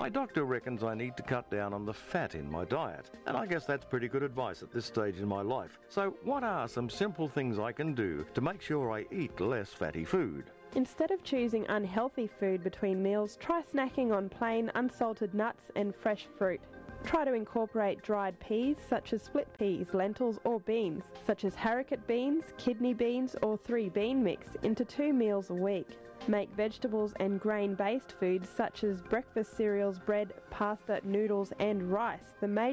My doctor reckons I need to cut down on the fat in my diet, and I guess that's pretty good advice at this stage in my life. So what are some simple things I can do to make sure I eat less fatty food? Instead of choosing unhealthy food between meals, try snacking on plain, unsalted nuts and fresh fruit. Try to incorporate dried peas such as split peas, lentils or beans, such as haricot beans, kidney beans or 3-bean mix into 2 meals a week. Make vegetables and grain-based foods such as breakfast cereals, bread, pasta, noodles and rice the major